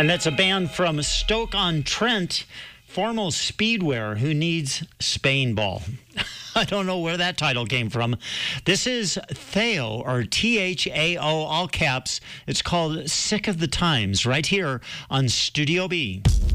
And that's a band from Stoke-on-Trent, foremost speedwear who needs Spain ball. I don't know where that title came from. This is Thao, or Thao, all caps. It's called Sick of the Times, right here on Studio B.